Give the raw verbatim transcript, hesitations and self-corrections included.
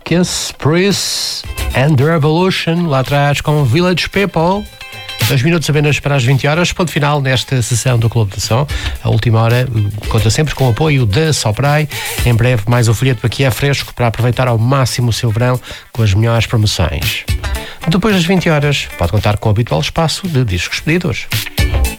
Kiss, Priest and the Revolution, lá atrás com Village People. Dois minutos apenas para as vinte horas, ponto final nesta sessão do Clube de Som. A última hora conta sempre com o apoio da Soprai. Em breve mais um folheto aqui é fresco para aproveitar ao máximo o seu verão com as melhores promoções. Depois das vinte horas, pode contar com o habitual espaço de discos pedidos.